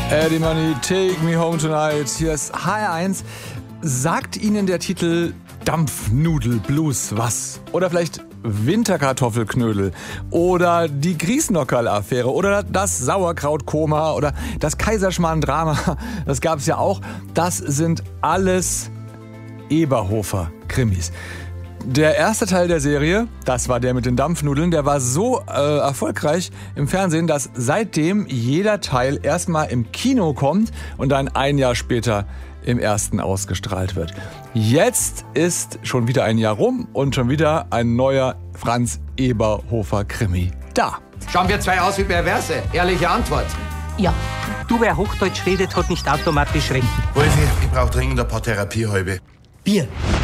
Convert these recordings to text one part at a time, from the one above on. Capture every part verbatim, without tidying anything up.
Eddie Money, Take Me Home Tonight. Hier ist H R eins. Sagt Ihnen der Titel Dampfnudel-Blues was? Oder vielleicht Winterkartoffelknödel? Oder die Griesnockerl-Affäre? Oder das Sauerkrautkoma? Oder das Kaiserschmarrn-Drama? Das gab es ja auch. Das sind alles Eberhofer-Krimis. Der erste Teil der Serie, das war der mit den Dampfnudeln, der war so äh, erfolgreich im Fernsehen, dass seitdem jeder Teil erstmal im Kino kommt und dann ein Jahr später im ersten ausgestrahlt wird. Jetzt ist schon wieder ein Jahr rum und schon wieder ein neuer Franz Eberhofer-Krimi da. Schauen wir zwei aus wie Perverse. Ehrliche Antwort. Ja, du, wer Hochdeutsch redet, hat nicht automatisch recht. Wolfi, ich brauche dringend ein paar Therapiehalbe. Bier.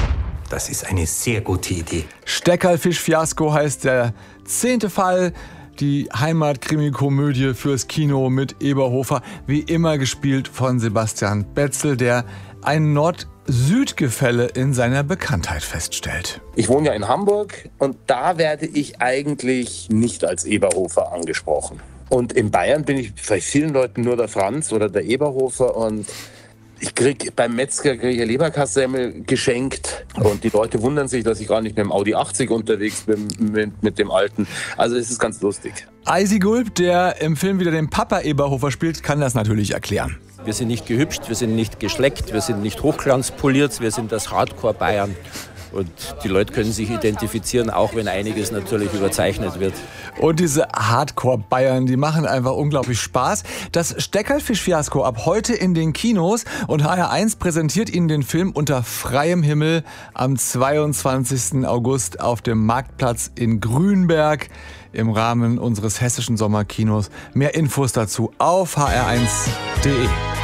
Das ist eine sehr gute Idee. Steckerlfisch-Fiasko heißt der zehnte Fall. Die Heimat-Krimi-Komödie fürs Kino mit Eberhofer. Wie immer gespielt von Sebastian Betzel, der ein Nord-Süd-Gefälle in seiner Bekanntheit feststellt. Ich wohne ja in Hamburg und da werde ich eigentlich nicht als Eberhofer angesprochen. Und in Bayern bin ich bei vielen Leuten nur der Franz oder der Eberhofer und ich krieg beim Metzger krieg ich Leberkassemmel geschenkt und die Leute wundern sich, dass ich gar nicht mit dem Audi achtzig unterwegs bin, mit, mit dem alten. Also es ist ganz lustig. Eisi Gulb, der im Film wieder den Papa Eberhofer spielt, kann das natürlich erklären. Wir sind nicht gehübscht, wir sind nicht geschleckt, wir sind nicht hochglanzpoliert, wir sind das Hardcore-Bayern. Und die Leute können sich identifizieren, auch wenn einiges natürlich überzeichnet wird. Und diese Hardcore-Bayern, die machen einfach unglaublich Spaß. Das Steckerlfisch-Fiasko ab heute in den Kinos und H R eins präsentiert Ihnen den Film unter freiem Himmel am zweiundzwanzigsten August auf dem Marktplatz in Grünberg im Rahmen unseres hessischen Sommerkinos. Mehr Infos dazu auf h r eins punkt d e.